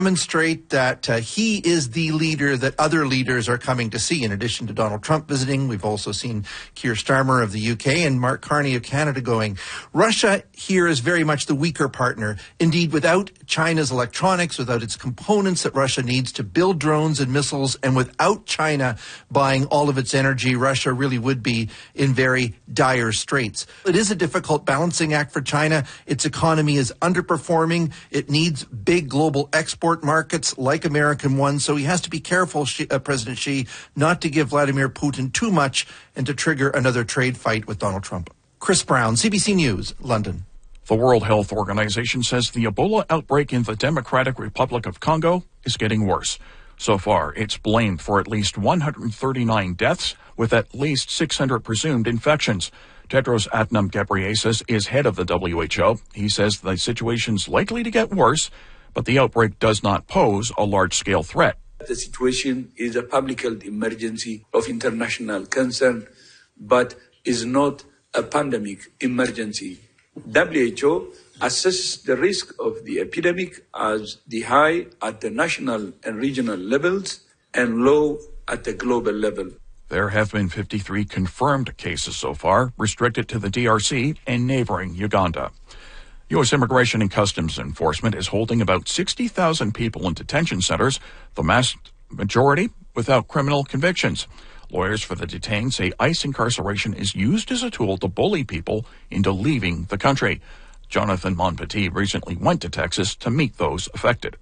demonstrate that he is the leader that other leaders are coming to see. In addition to Donald Trump visiting, we've also seen Keir Starmer of the UK and Mark Carney of Canada going. Russia here is very much the weaker partner. Indeed, without China's electronics, without its components that Russia needs to build drones and missiles, and without China buying all of its energy, Russia really would be in very dire straits. It is a difficult balancing act for China. Its economy is underperforming. It needs big global export markets like American ones, so he has to be careful, President Xi, not to give Vladimir Putin too much and to trigger another trade fight with Donald Trump. Chris Brown, CBC News, London. The World Health Organization says the Ebola outbreak in the Democratic Republic of Congo is getting worse. So far, it's blamed for at least 139 deaths, with at least 600 presumed infections. Tedros Adhanom Ghebreyesus is head of the WHO. He says the situation's likely to get worse, but the outbreak does not pose a large-scale threat. The situation is a public health emergency of international concern, but is not a pandemic emergency. WHO assesses the risk of the epidemic as the high at the national and regional levels and low at the global level. There have been 53 confirmed cases so far, restricted to the DRC and neighboring Uganda. U.S. Immigration and Customs Enforcement is holding about 60,000 people in detention centers, the vast majority without criminal convictions. Lawyers for the detained say ICE incarceration is used as a tool to bully people into leaving the country. Jonathan Monpetit recently went to Texas to meet those affected.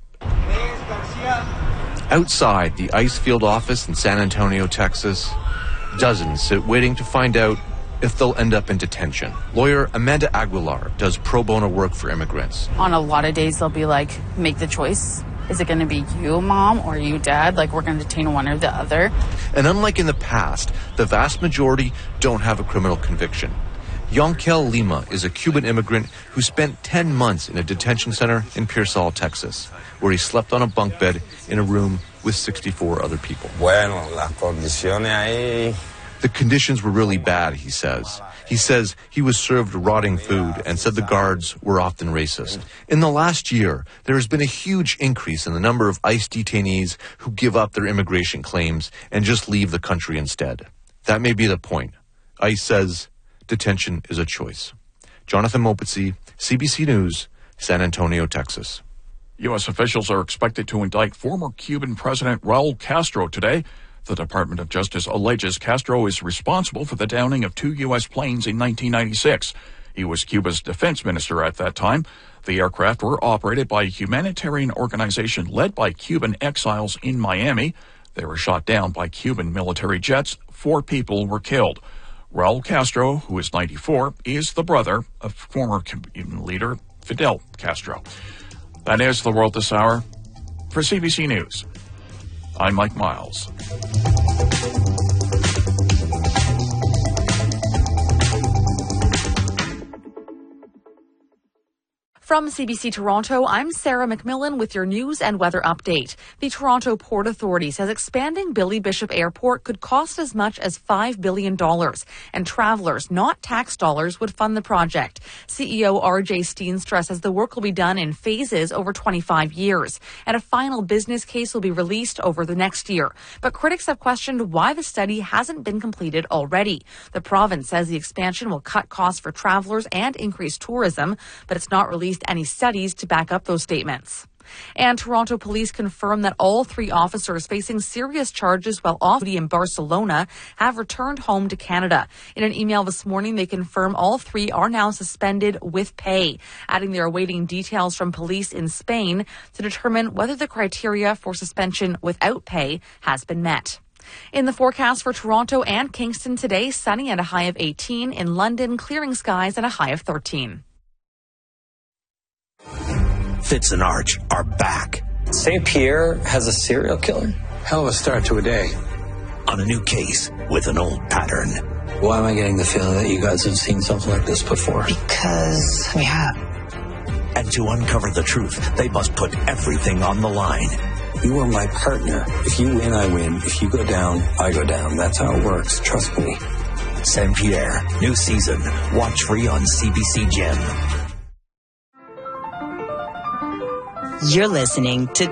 Outside the ICE field office in San Antonio, Texas, dozens sit waiting to find out if they'll end up in detention. Lawyer Amanda Aguilar does pro bono work for immigrants. On a lot of days, they'll be like, make the choice. Is it going to be you, Mom, or you, Dad? Like, we're going to detain one or the other. And unlike in the past, the vast majority don't have a criminal conviction. Yonkel Lima is a Cuban immigrant who spent 10 months in a detention center in Pearsall, Texas, where he slept on a bunk bed in a room with 64 other people. The conditions were really bad, he says. He says he was served rotting food and said the guards were often racist. In the last year, there has been a huge increase in the number of ICE detainees who give up their immigration claims and just leave the country instead. That may be the point. ICE says detention is a choice. Jonathan Monpetit, CBC News, San Antonio, Texas. U.S. officials are expected to indict former Cuban President Raul Castro today. The Department of Justice alleges Castro is responsible for the downing of 2 U.S. planes in 1996. He was Cuba's defense minister at that time. The aircraft were operated by a humanitarian organization led by Cuban exiles in Miami. They were shot down by Cuban military jets. 4 people were killed. Raul Castro, who is 94, is the brother of former Cuban leader Fidel Castro. That is the world this hour. For CBC News, I'm Mike Miles. From CBC Toronto, I'm Sarah McMillan with your news and weather update. The Toronto Port Authority says expanding Billy Bishop Airport could cost as much as $5 billion, and travelers, not tax dollars, would fund the project. CEO RJ Steenstra says the work will be done in phases over 25 years, and a final business case will be released over the next year. But critics have questioned why the study hasn't been completed already. The province says the expansion will cut costs for travelers and increase tourism, but it's not released any studies to back up those statements. And Toronto police confirm that all 3 officers facing serious charges while off duty in Barcelona have returned home to Canada. In an email this morning, they confirm all 3 are now suspended with pay, adding they're awaiting details from police in Spain to determine whether the criteria for suspension without pay has been met. In the forecast for Toronto and Kingston today, sunny and a high of 18. In London, clearing skies and a high of 13. Fitz and Arch are back. St. Pierre has a serial killer? Hell of a start to a day. On a new case with an old pattern. Why am I getting the feeling that you guys have seen something like this before? Because we have. And to uncover the truth, they must put everything on the line. You are my partner. If you win, I win. If you go down, I go down. That's how it works. Trust me. St. Pierre, new season. Watch free on CBC Gem. You're listening to